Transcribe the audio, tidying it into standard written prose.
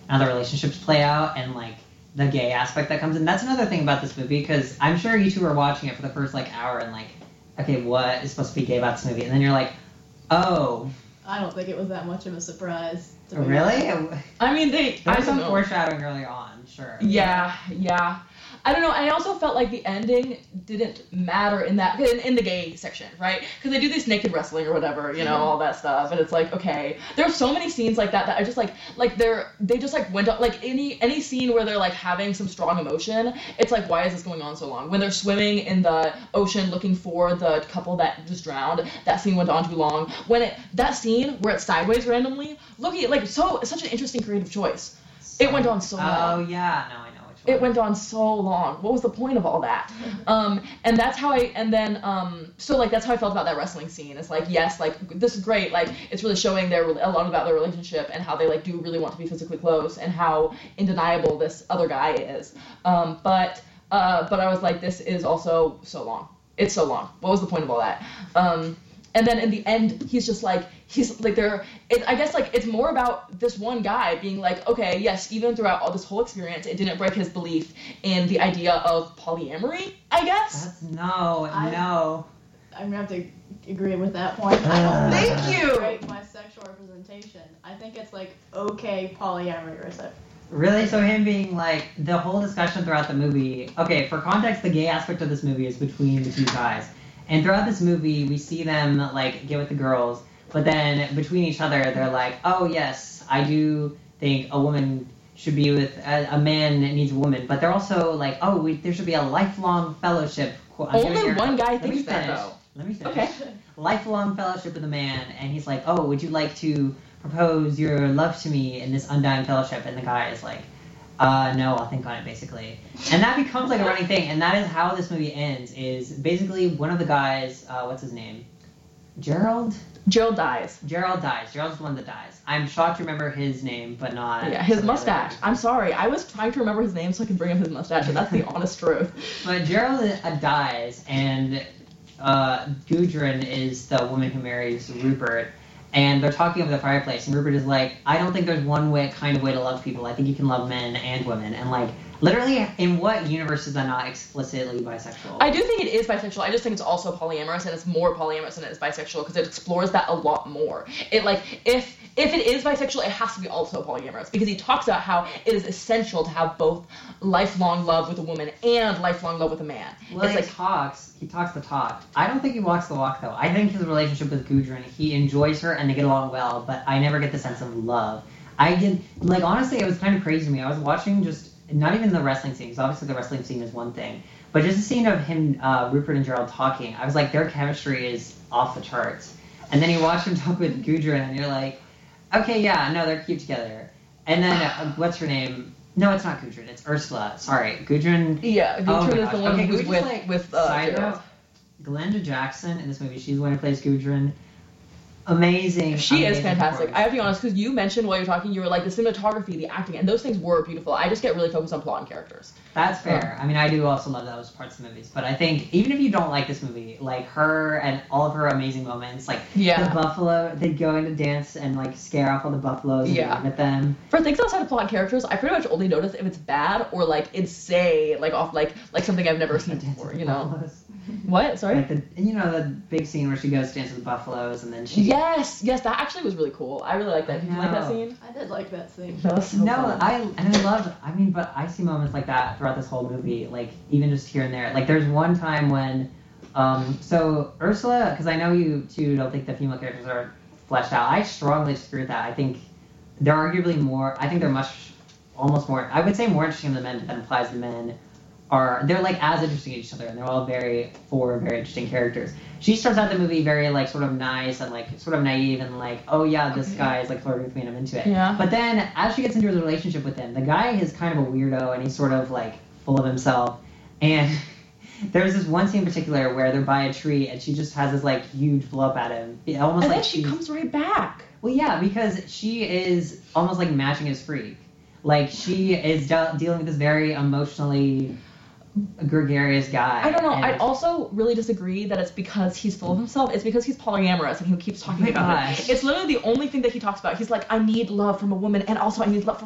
and how the relationships play out, and like the gay aspect that comes in. That's another thing about this movie, because I'm sure you two were watching it for the first like hour and like, okay, what is supposed to be gay about this movie? And then you're like, oh. I don't think it was that much of a surprise. Really? I mean, there was some foreshadowing early on, sure. Yeah. I don't know. I also felt like the ending didn't matter in the gay section, right? Because they do this naked wrestling or whatever, all that stuff, and it's like, okay, there are so many scenes like that I just like they just like went up, like any scene where they're like having some strong emotion, it's like, why is this going on so long? When they're swimming in the ocean looking for the couple that just drowned, that scene went on too long. That scene where it's sideways randomly, looking at like such an interesting creative choice. It went on so long. Oh yeah, no, I know. It went on so long. What was the point of all that? And that's how that's how I felt about that wrestling scene. It's like, yes, like this is great. Like it's really showing a lot about their relationship and how they like do really want to be physically close and how undeniable this other guy is. But I was like, this is also so long. It's so long. What was the point of all that? And then in the end, he's there. I guess like it's more about this one guy being like, okay, yes, even throughout all this whole experience, it didn't break his belief in the idea of polyamory, I guess. No. I'm gonna have to agree with that point. I don't Thank you. Break my sexual representation. I think it's like okay polyamory or something. Really? So him being like, the whole discussion throughout the movie, okay, for context, the gay aspect of this movie is between the two guys. And throughout this movie, we see them, like, get with the girls, but then between each other, they're like, oh, yes, I do think a woman should be with a man that needs a woman. But they're also like, oh, there should be a lifelong fellowship. Only one guy thinks that, though. Let me finish. Okay. Lifelong fellowship with a man, and he's like, oh, would you like to propose your love to me in this undying fellowship? And the guy is like, no, I'll think on it, basically. And that becomes like a running thing, and that is how this movie ends, is basically one of the guys, what's his name? Gerald? Gerald dies. Gerald dies. Gerald's the one that dies. I'm shocked to remember his name, but not... Yeah, his mustache. I'm sorry. I was trying to remember his name so I could bring up his mustache, and that's the honest truth. But Gerald dies, and Gudrun is the woman who marries Rupert. And they're talking over the fireplace, and Rupert is like, I don't think there's one kind of way to love people. I think you can love men and women. And, like, literally, in what universe is that not explicitly bisexual? I do think it is bisexual. I just think it's also polyamorous, and it's more polyamorous than it is bisexual, because it explores that a lot more. It, like, if it is bisexual, it has to be also polyamorous, because he talks about how it is essential to have both lifelong love with a woman and lifelong love with a man. Well, it's he like, talks the talk. I don't think he walks the walk, though. I think his relationship with Gudrun, he enjoys her and they get along well, but I never get the sense of love. Honestly, it was kind of crazy to me. I was watching just, not even the wrestling scene, because obviously the wrestling scene is one thing, but just the scene of him, Rupert and Gerald talking, I was like, their chemistry is off the charts. And then you watch him talk with Gudrun, and you're like, okay, yeah, no, they're cute together. And then, what's her name? No, it's not Gudrun. It's Ursula. Sorry, Gudrun. Yeah, Gudrun is the one who's with Gerald. Glenda Jackson in this movie. She's the one who plays Gudrun. Amazing. She is fantastic. I have to be honest, because you mentioned while you're talking, you were like the cinematography, the acting, and those things were beautiful. I just get really focused on plot and characters. That's fair. I mean, I do also love those parts of the movies, but I think even if you don't like this movie, like her and all of her amazing moments, like the buffalo, they'd go into dance and like scare off all the buffaloes and wave at them. For things outside of plot and characters, I pretty much only notice if it's bad or like it's off like something I've never seen before. Buffaloes. What? Sorry? Like the big scene where she goes to dance with the buffaloes and then she... Yes, that actually was really cool. I really like that. Did you like that scene? I did like that scene. That was so fun. But I see moments like that throughout this whole movie, like even just here and there. Like there's one time when, so Ursula, because I know you two don't think the female characters are fleshed out. I strongly disagree with that. I think they're arguably more, I think they're almost more, I would say more interesting than men, but that implies the men they're like as interesting as each other, and they're all very interesting characters. She starts out the movie very like sort of nice and like sort of naive and like, oh yeah, this guy is like flirting with me and I'm into it. Yeah. But then as she gets into his relationship with him, the guy is kind of a weirdo and he's sort of like full of himself. And there's this one scene in particular where they're by a tree and she just has this like huge blow up at him. And then she comes right back. Well, yeah, because she is almost like matching his freak. Like she is dealing with this very emotionally gregarious guy. I don't know. I also really disagree that it's because he's full of himself. It's because he's polyamorous and he keeps talking about it. It's literally the only thing that he talks about. He's like, I need love from a woman and also I need love from